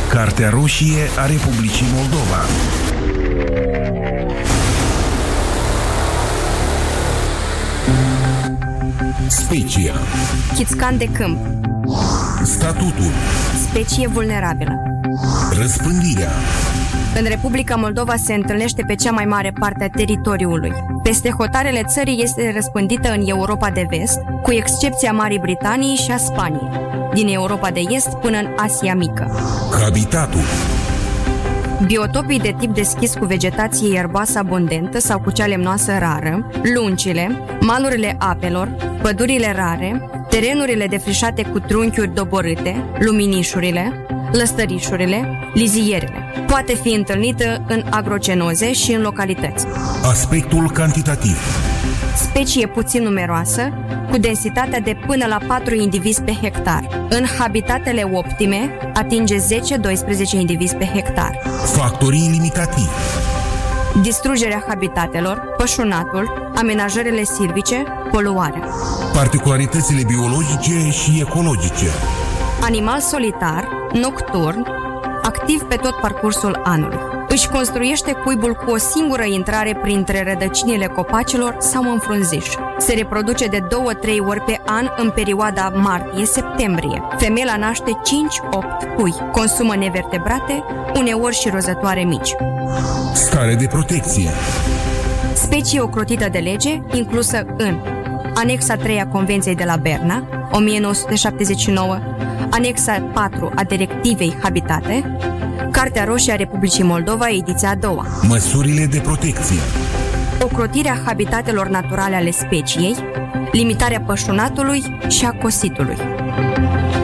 Cartea roșie a Republicii Moldova. Specia. Chițcan de câmp. Statutul. Specie vulnerabilă. Răspândirea. În Republica Moldova se întâlnește pe cea mai mare parte a teritoriului. Peste hotarele țării este răspândită în Europa de Vest, cu excepția Marii Britanii și a Spaniei, din Europa de Est până în Asia Mică. Habitatul. Biotopii de tip deschis cu vegetație ierboasă abundentă sau cu cea lemnoasă rară, luncile, malurile apelor, pădurile rare, terenurile defrișate cu trunchiuri doborâte, luminișurile, lăstărișurile, lizierele. Poate fi întâlnită în agrocenoze și în localități. Aspectul cantitativ. Specie puțin numeroasă, cu densitatea de până la 4 indivizi pe hectar. În habitatele optime atinge 10-12 indivizi pe hectar. Factorii limitativi. Distrugerea habitatelor, pășunatul, amenajările silvice, poluarea. Particularitățile biologice și ecologice. Animal solitar, nocturn, activ pe tot parcursul anului. Își construiește cuibul cu o singură intrare printre rădăcinile copacilor sau în frunziș. Se reproduce de 2-3 ori pe an în perioada martie-septembrie. Femeia naște 5-8 pui. Consumă nevertebrate, uneori și rozătoare mici. Stare de protecție. Specie ocrotită de lege, inclusă în Anexa 3 a Convenției de la Berna, 1979, Anexa 4 a Directivei Habitate, Cartea roșie a Republicii Moldova, ediția a doua. Măsurile de protecție. Ocrotirea habitatelor naturale ale speciei, limitarea pășunatului și a cositului.